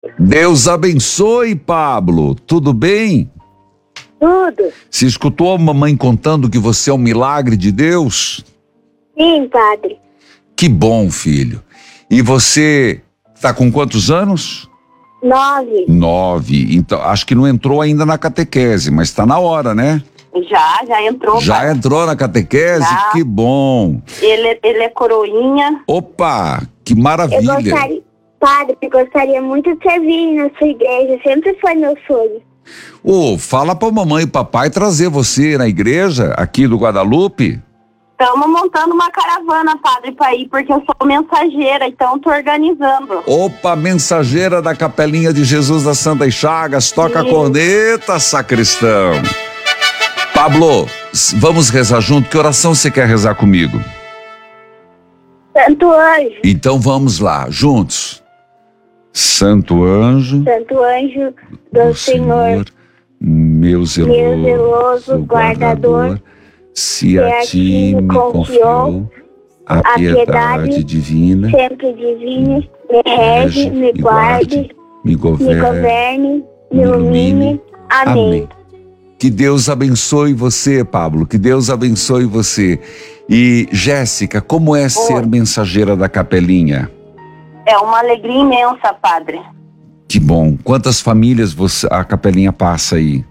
Deus abençoe, Pablo. Tudo bem? Tudo. Você escutou a mamãe contando que você é um milagre de Deus? Sim, padre. Que bom, filho. E você está com quantos anos? 9. 9. Então, acho que não entrou ainda na catequese, mas está na hora, né? Já entrou. Já padre. entrou na catequese? Já. Que bom. Ele é coroinha. Opa, que maravilha. Padre, eu gostaria muito de servir na sua igreja. Sempre foi meu sonho. Fala pra mamãe e papai trazer você na igreja aqui do Guadalupe. Estamos montando uma caravana, padre, para ir, porque eu sou mensageira, então estou organizando. Opa, mensageira da Capelinha de Jesus das Santas Chagas, toca a corneta, sacristão. Pablo, vamos rezar junto? Que oração você quer rezar comigo? Santo anjo. Então vamos lá, juntos. Santo anjo do Senhor, meu zeloso guardador, se a ti me confiou a piedade divina, sempre divina, me rege, me guarde, me governe, me ilumine. Amém. Que Deus abençoe você, Pablo, que Deus abençoe você. E Jéssica, como é ser mensageira da Capelinha? É uma alegria imensa, padre. Que bom. Quantas famílias a Capelinha passa aí?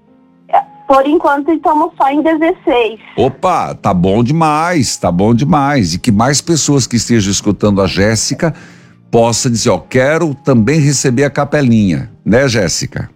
Por enquanto estamos só em 16. Opa, tá bom demais, tá bom demais. E que mais pessoas que estejam escutando a Jéssica possam dizer, quero também receber a Capelinha, né, Jéssica?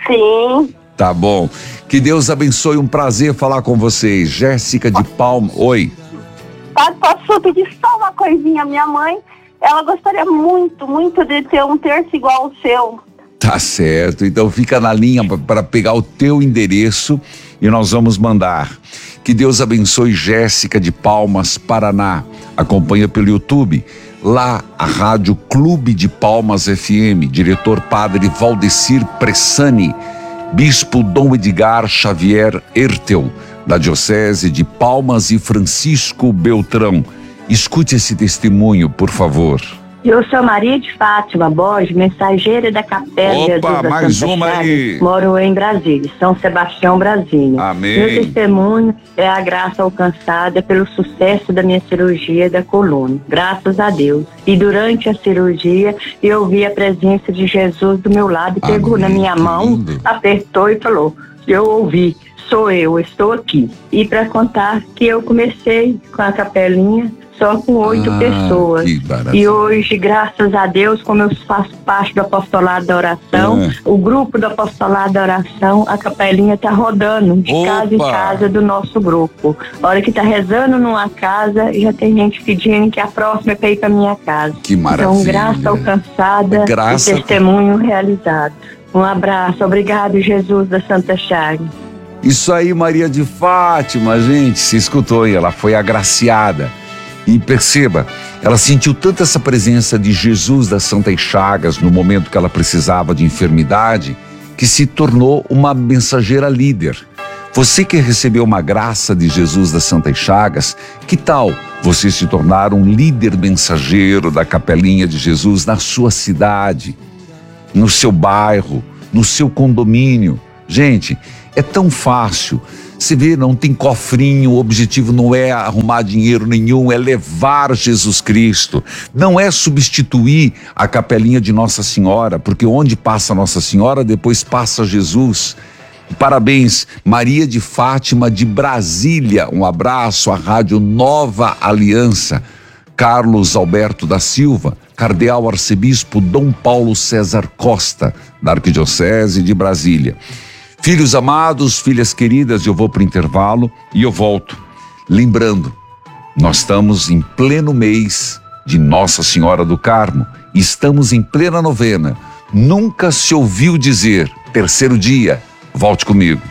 Sim. Tá bom. Que Deus abençoe, um prazer falar com vocês. Jéssica de Palma. Oi. Padre, posso pedir só uma coisinha? Minha mãe, ela gostaria muito, muito de ter um terço igual ao seu. Tá certo, então fica na linha para pegar o teu endereço e nós vamos mandar. Que Deus abençoe Jéssica de Palmas, Paraná. Acompanha pelo YouTube. Lá, a Rádio Clube de Palmas FM, diretor Padre Valdecir Pressani, Bispo Dom Edgar Xavier Ertel, da Diocese de Palmas e Francisco Beltrão. Escute esse testemunho, por favor. Eu sou Maria de Fátima Borges, mensageira da Capela de Jesus da mais Santa uma Chagas. aí. Moro em Brasília, São Sebastião, Brasília. Amém. Meu testemunho é a graça alcançada pelo sucesso da minha cirurgia da coluna. Graças a Deus. E durante a cirurgia, eu vi a presença de Jesus do meu lado, pegou na minha mão, apertou e falou, eu ouvi, sou eu, estou aqui. E para contar que eu comecei com a capelinha só com 8 pessoas. E hoje, graças a Deus, como eu faço parte do apostolado da oração, o grupo do apostolado da oração, a capelinha está rodando de casa em casa do nosso grupo. A hora que está rezando numa casa, já tem gente pedindo que a próxima é para ir para minha casa. Que maravilha. Então, graça alcançada e testemunho realizado. Um abraço. Obrigado, Jesus da Santa Chagas. Isso aí, Maria de Fátima, gente, se escutou, e ela foi agraciada. E perceba, ela sentiu tanto essa presença de Jesus das Santas Chagas no momento que ela precisava de enfermidade, que se tornou uma mensageira líder. Você que recebeu uma graça de Jesus das Santas Chagas, que tal você se tornar um líder mensageiro da Capelinha de Jesus na sua cidade, no seu bairro, no seu condomínio? Gente, é tão fácil. Você vê, não tem cofrinho, o objetivo não é arrumar dinheiro nenhum, é levar Jesus Cristo. Não é substituir a Capelinha de Nossa Senhora, porque onde passa Nossa Senhora, depois passa Jesus. Parabéns, Maria de Fátima de Brasília. Um abraço à Rádio Nova Aliança. Carlos Alberto da Silva, Cardeal Arcebispo Dom Paulo César Costa, da Arquidiocese de Brasília. Filhos amados, filhas queridas, eu vou para o intervalo e eu volto. Lembrando, nós estamos em pleno mês de Nossa Senhora do Carmo. Estamos em plena novena. Nunca se ouviu dizer, terceiro dia, volte comigo.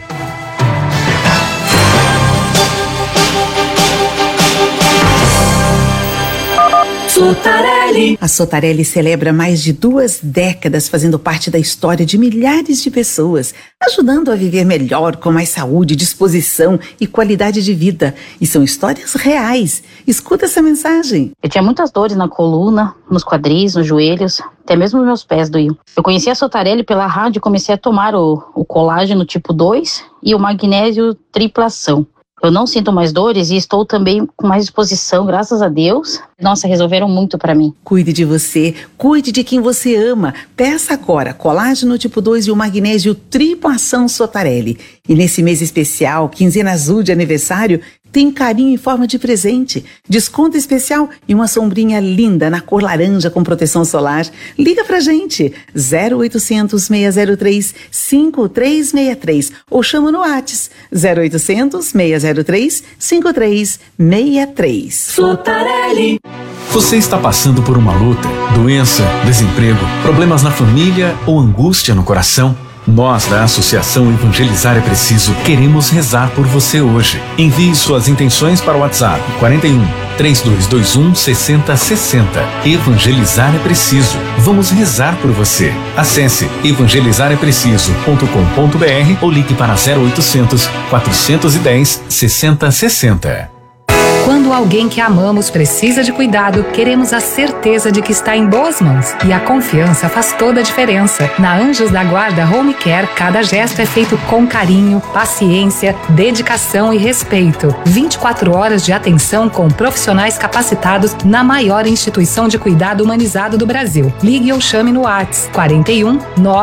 Sotarelli. A Sotarelli celebra mais de 2 décadas fazendo parte da história de milhares de pessoas, ajudando a viver melhor, com mais saúde, disposição e qualidade de vida. E são histórias reais. Escuta essa mensagem. Eu tinha muitas dores na coluna, nos quadris, nos joelhos, até mesmo nos meus pés doíam. Eu conheci a Sotarelli pela rádio e comecei a tomar o colágeno tipo 2 e o magnésio triplação. Eu não sinto mais dores e estou também com mais disposição, graças a Deus. Nossa, resolveram muito pra mim. Cuide de você, cuide de quem você ama. Peça agora colágeno tipo 2 e o magnésio tripla ação Sotarelli. E nesse mês especial, quinzena azul de aniversário, tem carinho em forma de presente, desconto especial e uma sombrinha linda na cor laranja com proteção solar. Liga pra gente, 0800 603 5363 ou chama no WhatsApp, 0800 603 5363. Sotarelli. Você está passando por uma luta, doença, desemprego, problemas na família ou angústia no coração? Nós, da Associação Evangelizar é Preciso, queremos rezar por você hoje. Envie suas intenções para o WhatsApp 41 3221 6060. Evangelizar é Preciso. Vamos rezar por você. Acesse evangelizarepreciso.com.br ou ligue para 0800 410 6060. Quando alguém que amamos precisa de cuidado, queremos a certeza de que está em boas mãos. E a confiança faz toda a diferença. Na Anjos da Guarda Home Care, cada gesto é feito com carinho, paciência, dedicação e respeito. 24 horas de atenção com profissionais capacitados na maior instituição de cuidado humanizado do Brasil. Ligue ou chame no WhatsApp 41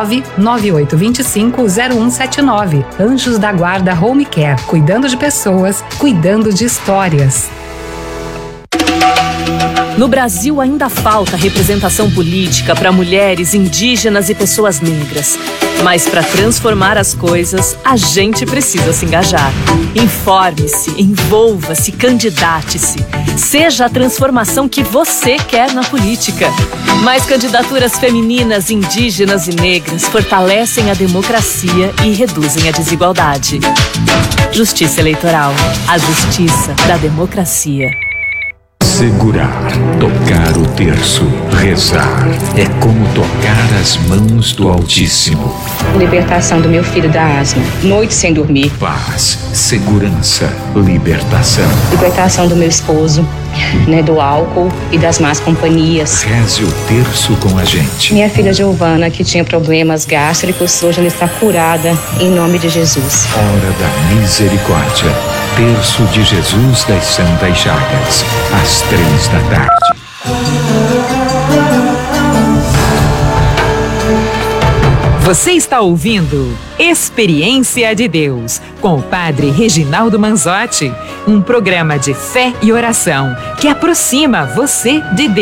99825 0179. Anjos da Guarda Home Care, cuidando de pessoas, cuidando de histórias. No Brasil ainda falta representação política para mulheres, indígenas e pessoas negras. Mas para transformar as coisas, a gente precisa se engajar. Informe-se, envolva-se, candidate-se. Seja a transformação que você quer na política. Mais candidaturas femininas, indígenas e negras fortalecem a democracia e reduzem a desigualdade. Justiça Eleitoral. A justiça da democracia. Segurar, tocar o terço, rezar, é como tocar as mãos do Altíssimo. Libertação do meu filho da asma, noite sem dormir. Paz, segurança, libertação. Libertação do meu esposo, do álcool e das más companhias. Reze o terço com a gente. Minha filha Giovana, que tinha problemas gástricos, hoje ela está curada, em nome de Jesus. Hora da misericórdia. Terço de Jesus das Santas Chagas, às 3 da tarde. Você está ouvindo Experiência de Deus, com o Padre Reginaldo Manzotti, um programa de fé e oração que aproxima você de Deus.